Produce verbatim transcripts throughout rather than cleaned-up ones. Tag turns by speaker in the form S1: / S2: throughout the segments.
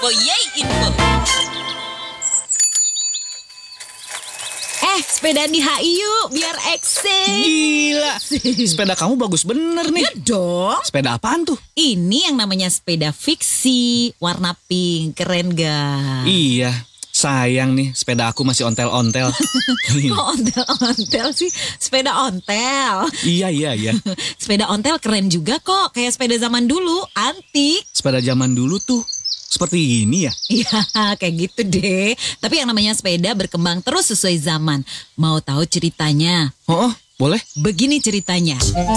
S1: Foyay Info. Eh, sepedaan di H I yuk, biar eksis.
S2: Gila, sepeda kamu bagus bener nih.
S1: Ya dong.
S2: Sepeda apaan tuh?
S1: Ini yang namanya sepeda fiksi, warna pink, keren gak?
S2: Iya, sayang nih sepeda aku masih ontel-ontel.
S1: Kok ontel-ontel sih? Sepeda ontel.
S2: Iya, iya, iya.
S1: Sepeda ontel keren juga kok, kayak sepeda zaman dulu, antik.
S2: Sepeda zaman dulu tuh seperti ini ya?
S1: Iya, kayak gitu deh. Tapi yang namanya sepeda berkembang terus sesuai zaman. Mau tahu ceritanya?
S2: Oh, oh boleh.
S1: Begini ceritanya.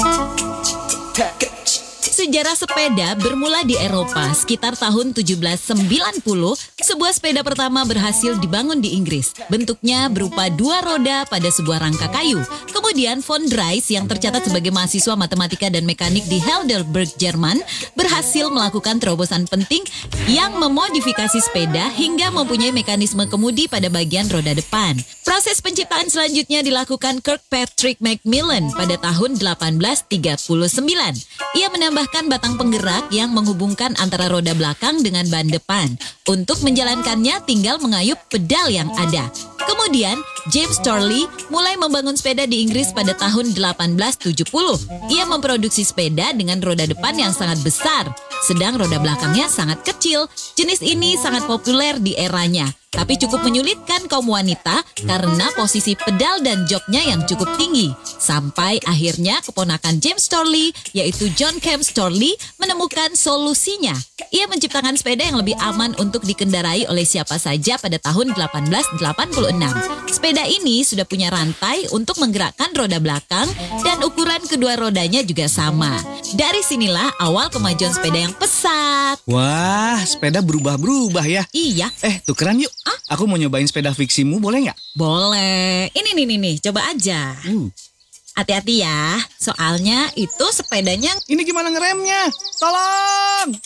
S1: Sejarah sepeda bermula di Eropa sekitar tahun tujuh belas sembilan puluh. Sebuah sepeda pertama berhasil dibangun di Inggris. Bentuknya berupa dua roda pada sebuah rangka kayu. Kemudian von Drais yang tercatat sebagai mahasiswa matematika dan mekanik di Heidelberg, Jerman, berhasil melakukan terobosan penting yang memodifikasi sepeda hingga mempunyai mekanisme kemudi pada bagian roda depan. Proses penciptaan selanjutnya dilakukan Kirkpatrick Macmillan pada tahun delapan belas tiga puluh sembilan. Ia menambahkan batang penggerak yang menghubungkan antara roda belakang dengan ban depan. Untuk menjalankannya tinggal mengayuh pedal yang ada. Kemudian, James Chorley mulai membangun sepeda di Inggris pada tahun delapan belas tujuh puluh. Ia memproduksi sepeda dengan roda depan yang sangat besar, sedang roda belakangnya sangat kecil. Jenis ini sangat populer di eranya, tapi cukup menyulitkan kaum wanita karena posisi pedal dan joknya yang cukup tinggi. Sampai akhirnya keponakan James Chorley, yaitu John Kemp Chorley, menemukan solusinya. Ia menciptakan sepeda yang lebih aman untuk dikendarai oleh siapa saja pada tahun delapan belas delapan puluh enam. Sepeda ini sudah punya rantai untuk menggerakkan roda belakang dan ukuran kedua rodanya juga sama. Dari sinilah awal kemajuan sepeda yang pesat.
S2: Wah, sepeda berubah-berubah ya.
S1: Iya.
S2: Eh, tukeran yuk.
S1: Ah?
S2: Aku mau nyobain sepeda fiksimu, boleh nggak?
S1: Boleh. Ini nih nih nih, coba aja.
S2: Uh.
S1: Hati-hati ya, soalnya itu sepedanya
S2: Ini gimana ngeremnya? Tolong!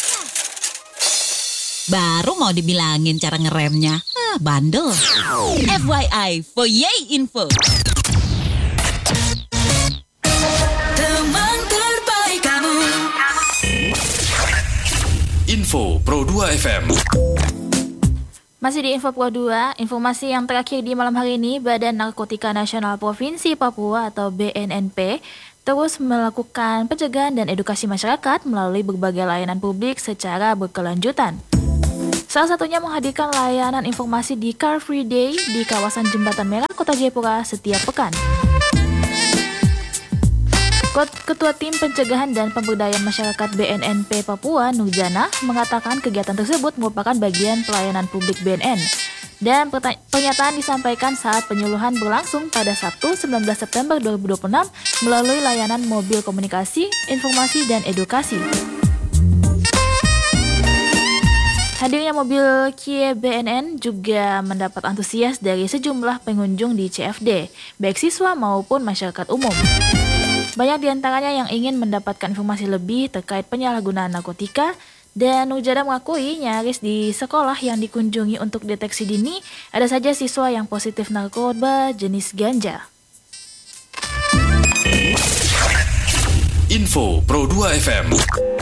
S1: baru mau dibilangin cara ngeremnya. Ah, bandel. F Y I, Foyay Info. Teman terbaik kamu.
S3: Info Pro dua F M.
S4: Masih di Info Pro dua, informasi yang terakhir di malam hari ini, Badan Narkotika Nasional Provinsi Papua atau B N N P terus melakukan pencegahan dan edukasi masyarakat melalui berbagai layanan publik secara berkelanjutan. Salah satunya menghadirkan layanan informasi di Car Free Day di kawasan Jembatan Merah, Kota Jayapura setiap pekan. Ketua Tim Pencegahan dan Pemberdayaan Masyarakat B N N P Papua, Nurjana, mengatakan kegiatan tersebut merupakan bagian pelayanan publik B N N. Dan pernyataan disampaikan saat penyuluhan berlangsung pada Sabtu sembilan belas September dua ribu dua puluh enam melalui layanan mobil komunikasi, informasi, dan edukasi. Hadirnya mobil Kia B N N juga mendapat antusias dari sejumlah pengunjung di C F D, baik siswa maupun masyarakat umum. Banyak di antaranya yang ingin mendapatkan informasi lebih terkait penyalahgunaan narkotika, dan Nurjana mengakui nyaris di sekolah yang dikunjungi untuk deteksi dini, ada saja siswa yang positif narkoba jenis ganja.
S3: Info Pro dua F M.